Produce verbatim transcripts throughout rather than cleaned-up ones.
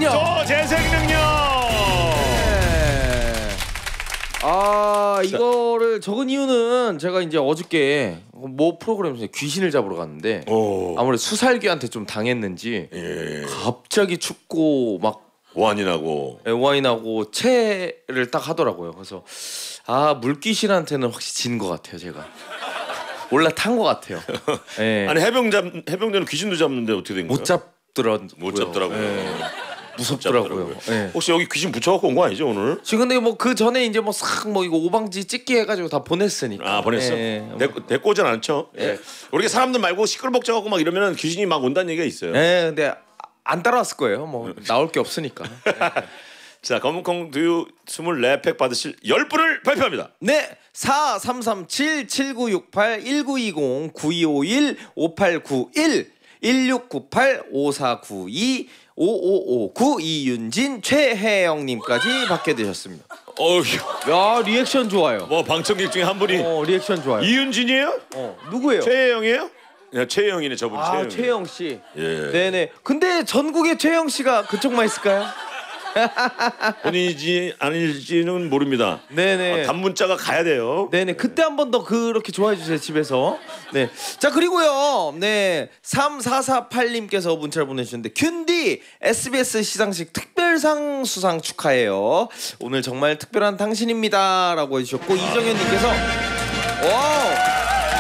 능력. 또 재생 능력. 네. 아 이거를 적은 이유는 제가 이제 어저께 뭐 프로그램에서 귀신을 잡으러 갔는데 오. 아무래도 수살기한테 좀 당했는지 예. 갑자기 춥고 막 와인하고 와인하고 체를 딱 하더라고요. 그래서 아 물귀신한테는 확실히 진 것 같아요. 제가 올라탄 것 같아요. 네. 아니 해병 잡 해병대는 귀신도 잡는데 어떻게 된 거예요? 못 잡더라고요. 못 잡더라고요. 네. 무섭더라고요. 네. 혹시 여기 귀신 붙여갖고 온 거 아니죠 오늘? 지금 근데 뭐 그 전에 이제 뭐 싹 뭐 이거 오방지 찍기 해가지고 다 보냈으니까. 아 보냈어? 네. 데리고 오진 않죠? 예. 우리가 사람들 말고 시끌벅적하고 막 이러면은 귀신이 막 온다는 얘기가 있어요. 네, 근데 안 따라왔을 거예요. 뭐 나올 게 없으니까. 자 검은콩 두유 이십사 팩 받으실 열 분을 발표합니다. 네, 사 삼 삼 칠 칠 구 육 팔 일 구 이공 구이 오일 오팔 구일 일육구팔 오사구이 오오오구 이윤진 최혜영님까지 받게 되셨습니다. 어휴, 야 리액션 좋아요. 뭐 방청객 중에 한 분이 어 리액션 좋아요. 이윤진이에요? 어 누구예요? 최혜영이에요? 야, 최혜영이네 저분. 아 최혜영. 최영 씨. 예. 네네. 근데 전국에 최영 씨가 그쪽만 있을까요? 본인이지 아닐지는 모릅니다. 네네. 어, 단문자가 가야 돼요. 네네. 그때 한 번 더 그렇게 좋아해 주세요 집에서. 네. 자 그리고요. 네. 삼사사팔님께서 문자를 보내주셨는데 균디 에스비에스 시상식 특별상 수상 축하해요. 오늘 정말 특별한 당신입니다라고 해주셨고 이정현님께서 와우.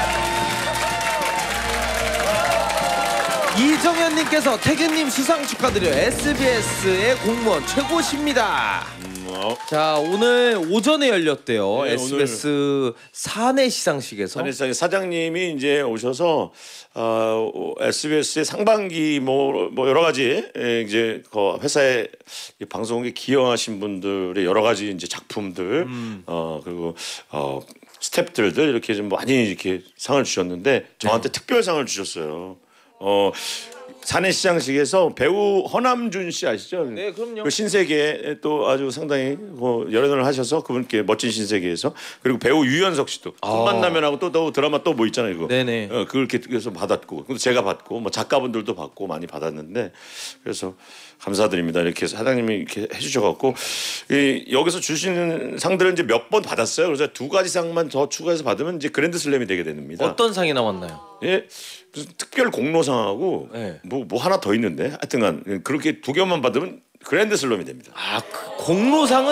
이정현님께서 태균님 수상 축하드려요. 에스비에스의 공무원 최고십니다. 음, 어. 자 오늘 오전에 열렸대요. 네, 에스비에스 사내 시상식에서. 사내시장에 사장님이 이제 오셔서 어, 에스비에스의 상반기 뭐, 뭐 여러 가지 예, 이제 그 회사에 방송국에 기여하신 분들의 여러 가지 이제 작품들 음. 어 그리고 어 스태프들들 이렇게 좀 많이 이렇게 상을 주셨는데 저한테 네. 특별상을 주셨어요. 어 사내시상식에서 배우 허남준 씨 아시죠? 네, 그럼요. 그 신세계에 또 아주 상당히 뭐 열연을 하셔서 그분께 멋진 신세계에서 그리고 배우 유연석 씨도 손만나면하고 또, 또 드라마 또 뭐 있잖아요, 이거. 네네. 어, 그걸 이렇게 해서 받았고, 근데 제가 받고 뭐 작가분들도 받고 많이 받았는데 그래서 감사드립니다. 이렇게 사장님이 이렇게 해주셔갖고 이 여기서 주시는 상들은 이제 몇 번 받았어요. 그래서 두 가지 상만 더 추가해서 받으면 이제 그랜드 슬램이 되게 됩니다. 어떤 상이 나왔나요? 예, 무슨 특별 공로상하고 네. 뭐, 뭐 하나 더 있는데 하여튼간 그렇게 두 개만 받으면 그랜드 슬램이 됩니다. 아 그 공로상은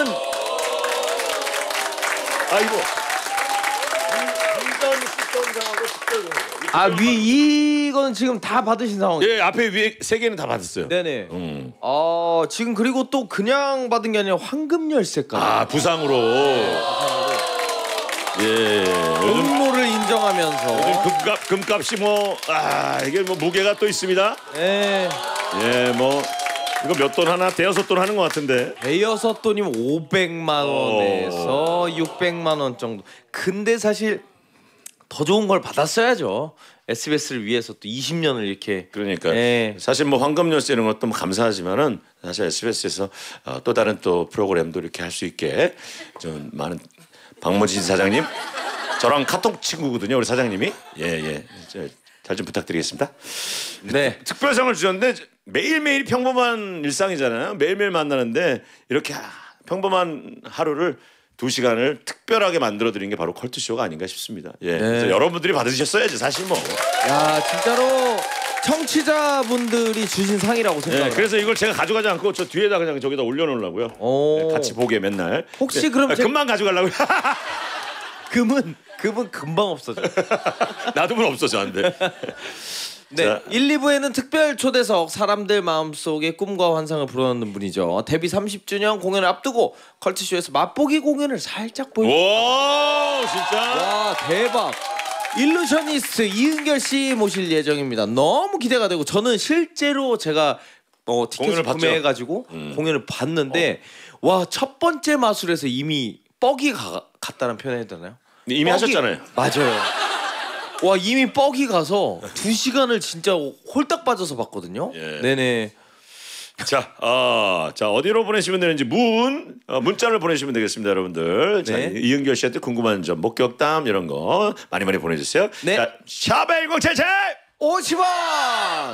아이고. 인턴 시점상하고 특별 공로. 아 위 이건 지금 다 받으신 상황. 예, 앞에 위에 세 개는 다 받았어요. 네네. 음. 아 지금 그리고 또 그냥 받은 게 아니라 황금 열쇠까지. 아 부상으로. 예. 요즘 공로를 인정하면서. 요즘 금값 금값이 뭐 아 이게 뭐 무게가 또 있습니다. 네. 예, 뭐 이거 몇 돈 하나 대여섯 돈 하는 것 같은데. 대여섯 돈이면 오백만 원에서 육백만 원 정도. 근데 사실 더 좋은 걸 받았어야죠. 에스비에스를 위해서 또 이십 년을 이렇게. 그러니까 네. 사실 뭐 황금 열쇠 이런 것도 뭐 감사하지만은 사실 에스비에스에서 어, 또 다른 또 프로그램도 이렇게 할 수 있게 좀 많은 박모진 사장님 저랑 카톡 친구거든요. 우리 사장님이 예예 잘 좀 부탁드리겠습니다. 네. 특별상을 주셨는데 매일매일 평범한 일상이잖아요. 매일매일 만나는데 이렇게 평범한 하루를 두 시간을 특별하게 만들어 드린 게 바로 컬투쇼가 아닌가 싶습니다. 예. 네. 그래서 여러분들이 받으셨어야지 사실 뭐. 야 진짜로 청취자분들이 주신 상이라고 생각해요. 예. 그래서 이걸 제가 가져가지 않고 저 뒤에다 그냥 저기다 올려놓으려고요. 오. 네, 같이 보게 맨날. 혹시 네. 그럼 아, 제- 금방 가져가려고요. 금은 금은 금방 없어져. 놔두면 없어 저한테. 네, 자. 일, 이 부에는 특별 초대석 사람들 마음속에 꿈과 환상을 불어넣는 분이죠. 데뷔 삼십 주년 공연을 앞두고 컬투쇼에서 맛보기 공연을 살짝 보여. 오 진짜. 와 대박. 일루셔니스트 이은결 씨 모실 예정입니다. 너무 기대가 되고 저는 실제로 제가 어, 티켓을 공연을 구매해가지고 음. 공연을 봤는데 어. 와 첫 번째 마술에서 이미 뻑이 가, 갔다는 표현 해야 되나요? 이미 뻑이, 하셨잖아요. 맞아요. 와 이미 뻑이 가서 두 시간을 진짜 홀딱 빠져서 봤거든요. 예. 네네. 자, 어, 자 어디로 보내시면 되는지 문 어, 문자를 보내시면 되겠습니다, 여러분들. 자, 네. 이은결 씨한테 궁금한 점, 목격담 이런 거 많이 많이 보내주세요. 네. 자, 샵 일공칠칠 오십 원.